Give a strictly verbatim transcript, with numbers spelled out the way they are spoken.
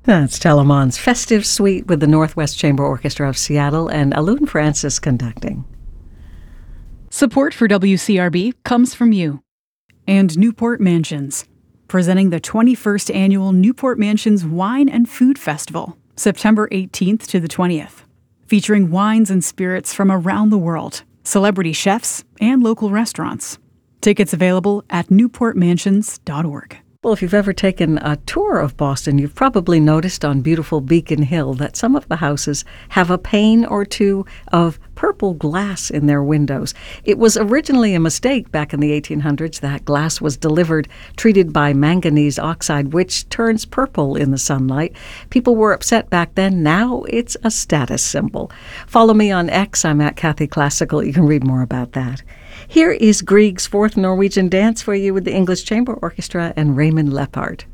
That's Telemon's Festive Suite with the Northwest Chamber Orchestra of Seattle and Alun Francis conducting. Support for W C R B comes from you. And Newport Mansions, presenting the twenty-first Annual Newport Mansions Wine and Food Festival, September eighteenth to the twentieth. Featuring wines and spirits from around the world, celebrity chefs, and local restaurants. Tickets available at newport mansions dot org. Well, if you've ever taken a tour of Boston, you've probably noticed on beautiful Beacon Hill that some of the houses have a pane or two of purple glass in their windows. It was originally a mistake back in the eighteen hundreds. That glass was delivered treated by manganese oxide, which turns purple in the sunlight. People were upset back then. Now it's a status symbol. Follow me on X. I'm at Kathy Classical. You can read more about that. Here is Grieg's Fourth Norwegian Dance for you with the English Chamber Orchestra and Raymond Leppard.